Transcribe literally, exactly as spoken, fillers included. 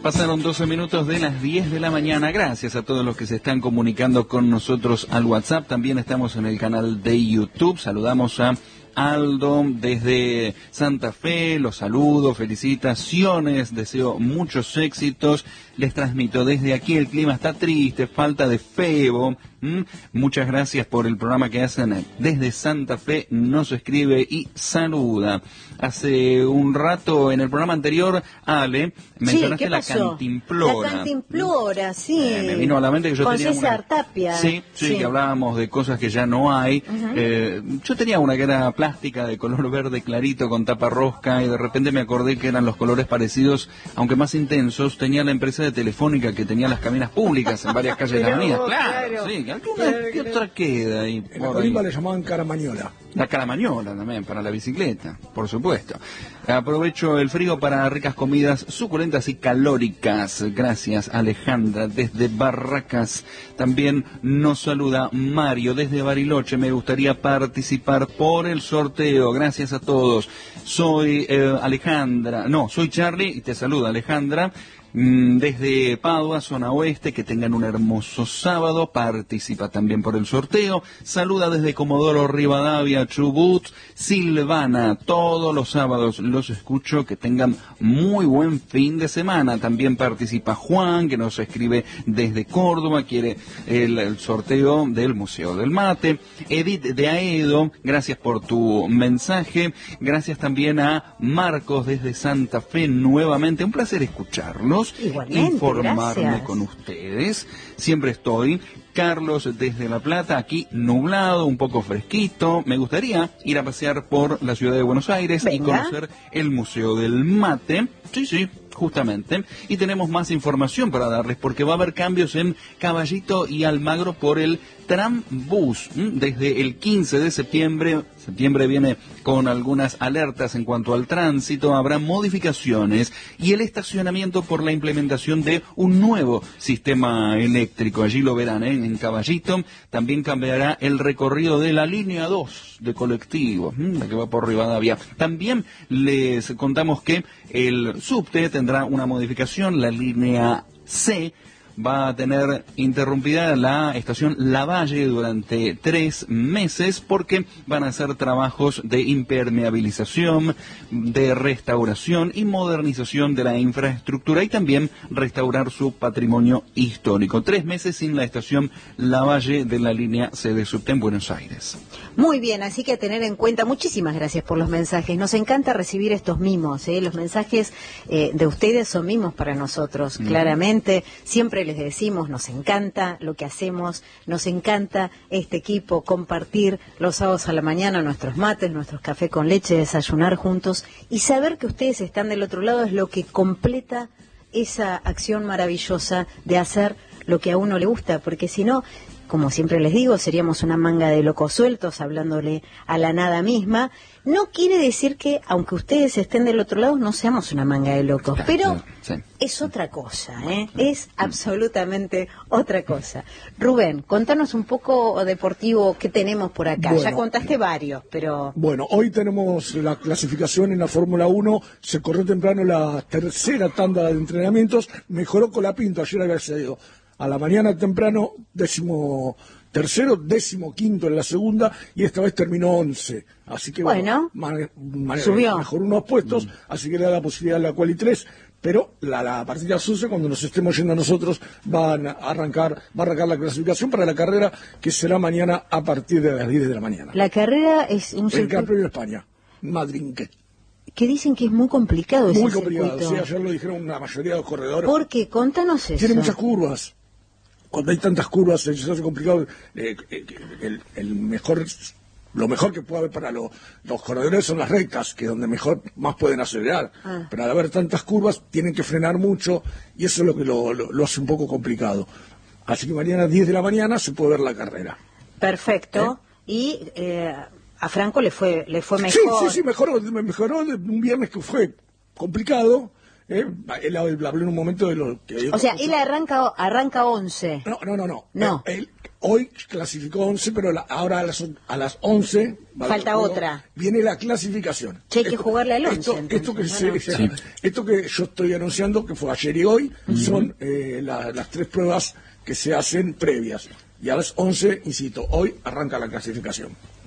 Pasaron doce minutos de las diez de la mañana. Gracias a todos los que se están comunicando con nosotros al WhatsApp. También estamos en el canal de YouTube. Saludamos a Aldo desde Santa Fe, los saludo, felicitaciones, deseo muchos éxitos. Les transmito desde aquí, el clima está triste, falta de febo. ¿Mm? Muchas gracias por el programa que hacen desde Santa Fe, nos escribe y saluda. Hace un rato en el programa anterior, Ale, mencionaste sí, la cantimplora. La cantimplora, sí. Eh, me vino a la mente que yo Con tenía César una... Tapia. Sí, sí, sí, que hablábamos de cosas que ya no hay. Uh-huh. eh, yo tenía una que era plástica de color verde clarito con tapa rosca y de repente me acordé que eran los colores parecidos, aunque más intensos. Tenía la empresa de Telefónica que tenía las cabinas públicas en varias calles de la avenida. Claro, claro, sí. ¿Alguna, ¿Qué otra queda ahí? En la Colimba le llamaban caramañola. La caramañola también, para la bicicleta, por supuesto. Aprovecho el frío para ricas comidas suculentas y calóricas. Gracias, Alejandra, desde Barracas. También nos saluda Mario, desde Bariloche. Me gustaría participar por el sorteo. Gracias a todos. Soy eh, Alejandra, no, soy Charlie y te saluda Alejandra. Desde Padua, zona oeste, que tengan un hermoso sábado, participa también por el sorteo, saluda desde Comodoro Rivadavia, Chubut, Silvana, todos los sábados los escucho, que tengan muy buen fin de semana. También participa Juan, que nos escribe desde Córdoba, quiere el, el sorteo del Museo del Mate. Edith de Aedo, gracias por tu mensaje, gracias también a Marcos desde Santa Fe nuevamente, un placer escucharlos. Igualmente, informarme gracias. Con ustedes, siempre estoy. Carlos desde La Plata, aquí nublado, un poco fresquito. Me gustaría ir a pasear por la ciudad de Buenos Aires. Venga. Y conocer el Museo del Mate. Sí, sí, justamente. Y tenemos más información para darles, porque va a haber cambios en Caballito y Almagro por el Trambús. Desde el quince de septiembre, septiembre viene con algunas alertas en cuanto al tránsito, habrá modificaciones y el estacionamiento por la implementación de un nuevo sistema eléctrico. Allí lo verán, ¿eh? En Caballito. También cambiará el recorrido de la línea dos de colectivos, la que va por Rivadavia. También les contamos que el subte tendrá una modificación, la línea C va a tener interrumpida la estación Lavalle durante tres meses porque van a hacer trabajos de impermeabilización, de restauración y modernización de la infraestructura y también restaurar su patrimonio histórico. Tres meses sin la estación Lavalle de la línea C de subte en Buenos Aires. Muy bien, así que a tener en cuenta. Muchísimas gracias por los mensajes. Nos encanta recibir estos mimos, ¿eh? Los mensajes eh, de ustedes son mimos para nosotros, mm. claramente. Siempre les decimos, nos encanta lo que hacemos, nos encanta este equipo, compartir los sábados a la mañana nuestros mates, nuestros café con leche, desayunar juntos y saber que ustedes están del otro lado es lo que completa esa acción maravillosa de hacer lo que a uno le gusta, porque si no, como siempre les digo, seríamos una manga de locos sueltos hablándole a la nada misma. No quiere decir que, aunque ustedes estén del otro lado, no seamos una manga de locos, pero sí, sí. Es otra cosa, ¿eh? Es absolutamente otra cosa. Rubén, contanos un poco deportivo qué tenemos por acá. Bueno, ya contaste varios, pero... Bueno, hoy tenemos la clasificación en la Fórmula uno, se corrió temprano la tercera tanda de entrenamientos, mejoró Colapinto, ayer había sido a la mañana temprano, décimo tercero, décimo quinto en la segunda, y esta vez terminó once. Así que bueno, bueno man, man, subió. Mejoró unos puestos, mm. así que le da la posibilidad de la quali tres, pero la, la partida sucia, cuando nos estemos yendo nosotros, van a arrancar, va a arrancar la clasificación para la carrera, que será mañana a partir de las diez de la mañana. La carrera es un el Gran Premio de España, Madrid. Que dicen que es muy complicado ese Muy complicado, circuito. Sí, ayer lo dijeron una mayoría de los corredores. ¿Por qué? Contanos eso. Tiene muchas curvas. Cuando hay tantas curvas se hace complicado. Eh, eh, el, el mejor, lo mejor que puede haber para lo, los corredores son las rectas, que es donde mejor más pueden acelerar. Ah. Pero al haber tantas curvas tienen que frenar mucho y eso es lo que lo, lo, lo hace un poco complicado. Así que mañana a diez de la mañana se puede ver la carrera. Perfecto. ¿Eh? Y eh, a Franco le fue le fue mejor. Sí, sí, sí, mejoró, mejoró un viernes que fue complicado. Eh, él habló en un momento de lo que... O sea, él arranca arranca once. No, no, no. no. no. Él, Hoy clasificó once, pero la, ahora a las, a las once... Falta juego, otra. Viene la clasificación. Che, hay que esto, jugarle al once. Esto, Entonces, esto, que ¿no? se, Sí. esto que yo estoy anunciando, que fue ayer y hoy, uh-huh. son eh, la, las tres pruebas que se hacen previas. Y a las once, insisto, hoy arranca la clasificación.